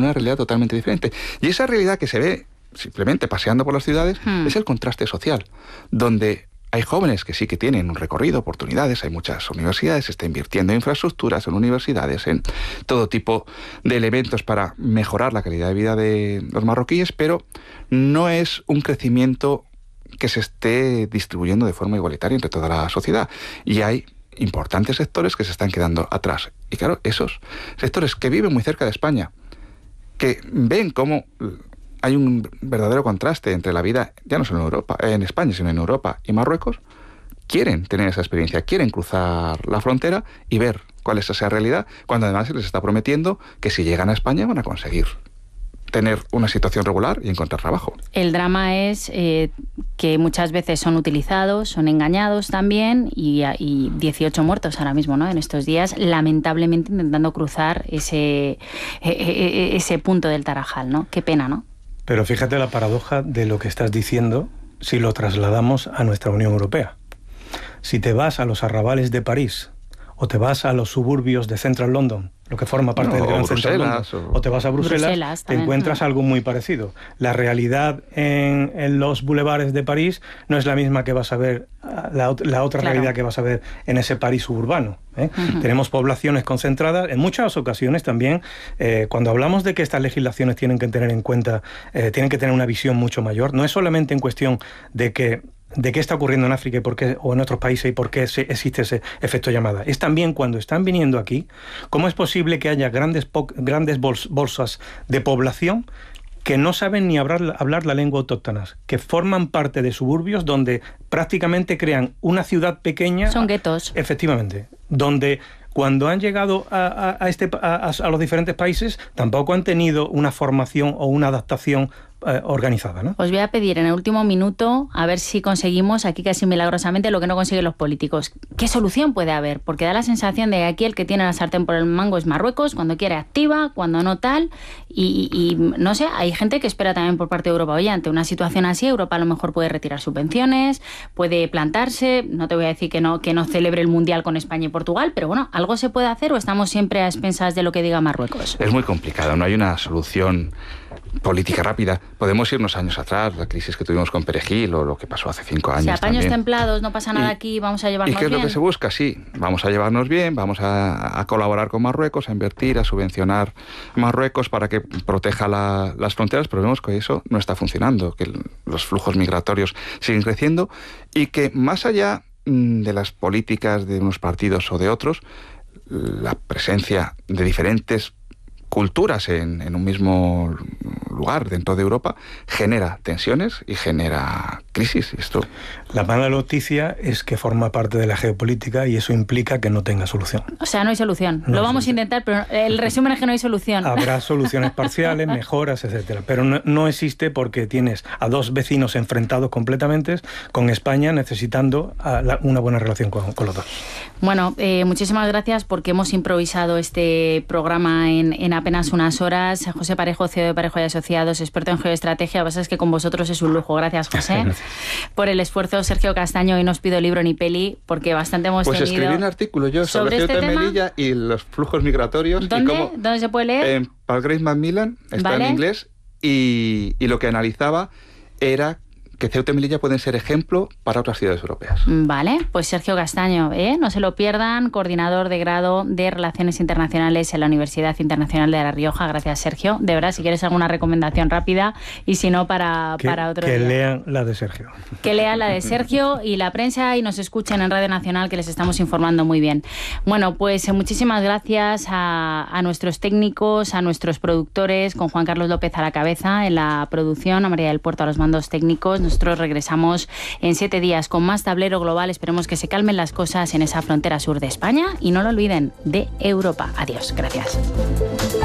una realidad totalmente diferente. Y esa realidad que se ve simplemente paseando por las ciudades es el contraste social, donde hay jóvenes que sí que tienen un recorrido, oportunidades, hay muchas universidades, se está invirtiendo en infraestructuras, en universidades, en todo tipo de elementos para mejorar la calidad de vida de los marroquíes, pero no es un crecimiento que se esté distribuyendo de forma igualitaria entre toda la sociedad. Y hay importantes sectores que se están quedando atrás. Y claro, esos sectores que viven muy cerca de España, que ven cómo hay un verdadero contraste entre la vida, ya no solo en Europa, en España, sino en Europa y Marruecos, quieren tener esa experiencia, quieren cruzar la frontera y ver cuál es esa realidad, cuando además se les está prometiendo que si llegan a España van a conseguir tener una situación regular y encontrar trabajo. El drama es que muchas veces son utilizados, son engañados también, y 18 muertos ahora mismo, ¿no? En estos días, lamentablemente intentando cruzar ese punto del Tarajal, ¿no? Qué pena, ¿no? Pero fíjate la paradoja de lo que estás diciendo si lo trasladamos a nuestra Unión Europea. Si te vas a los arrabales de París o te vas a los suburbios de Central London, lo que forma parte del Gran Central London, o te vas a Bruselas te encuentras algo muy parecido. La realidad en los bulevares de París no es la misma que vas a ver, la otra realidad que vas a ver en ese París suburbano. Tenemos poblaciones concentradas, en muchas ocasiones también, cuando hablamos de que estas legislaciones tienen que tener en cuenta, tienen que tener una visión mucho mayor, no es solamente en cuestión de qué está ocurriendo en África y por qué, o en otros países, y por qué existe ese efecto llamada. Es también cuando están viniendo aquí, cómo es posible que haya grandes bolsas de población que no saben ni hablar la lengua autóctona, que forman parte de suburbios donde prácticamente crean una ciudad pequeña. Son guetos. Efectivamente, donde cuando han llegado a los diferentes países tampoco han tenido una formación o una adaptación organizada, ¿no? Os voy a pedir en el último minuto a ver si conseguimos aquí casi milagrosamente lo que no consiguen los políticos. ¿Qué solución puede haber? Porque da la sensación de que aquí el que tiene la sartén por el mango es Marruecos, cuando quiere activa, cuando no tal, y no sé, hay gente que espera también por parte de Europa, oye, ante una situación así, Europa a lo mejor puede retirar subvenciones, puede plantarse, no te voy a decir que no celebre el Mundial con España y Portugal, pero bueno, ¿algo se puede hacer o estamos siempre a expensas de lo que diga Marruecos? Es muy complicado, no hay una solución política rápida. Podemos irnos años atrás, la crisis que tuvimos con Perejil o lo que pasó hace 5 años. O sea, paños también. Templados, no pasa nada aquí, vamos a llevarnos bien. ¿Y qué es lo que se busca? Sí, vamos a llevarnos bien, vamos a colaborar con Marruecos, a invertir, a subvencionar a Marruecos para que proteja las fronteras, pero vemos que eso no está funcionando, que los flujos migratorios siguen creciendo y que más allá de las políticas de unos partidos o de otros, la presencia de diferentes culturas en un mismo lugar dentro de Europa genera tensiones y genera crisis. La mala noticia es que forma parte de la geopolítica y eso implica que no tenga solución. O sea, no hay solución. Lo vamos a intentar, pero el resumen es que no hay solución. Habrá soluciones parciales, mejoras, etcétera, pero no existe porque tienes a dos vecinos enfrentados completamente, con España necesitando una buena relación con los dos. Bueno, muchísimas gracias porque hemos improvisado este programa en apenas unas horas. José Parejo, CEO de Parejo y Asociados, experto en geoestrategia. Lo que pasa es que con vosotros es un lujo. Gracias, José. Por el esfuerzo. Sergio Castaño, hoy no os pido libro ni peli porque bastante hemos tenido. Pues escribí un artículo yo sobre Ceuta y Melilla y los flujos migratorios. ¿Dónde se puede leer? En Palgrave Macmillan, está en inglés, y lo que analizaba era que Ceuta y Melilla pueden ser ejemplo para otras ciudades europeas. Vale, pues Sergio Castaño, no se lo pierdan, coordinador de grado de Relaciones Internacionales en la Universidad Internacional de La Rioja. Gracias, Sergio. De verdad, si quieres alguna recomendación rápida y si no, para otro día. Que lean la de Sergio. Que lean la de Sergio y la prensa y nos escuchen en Radio Nacional, que les estamos informando muy bien. Bueno, pues muchísimas gracias a nuestros técnicos, a nuestros productores, con Juan Carlos López a la cabeza en la producción, a María del Puerto a los mandos técnicos. Nosotros regresamos en 7 días con más Tablero Global. Esperemos que se calmen las cosas en esa frontera sur de España y no lo olviden, de Europa. Adiós. Gracias.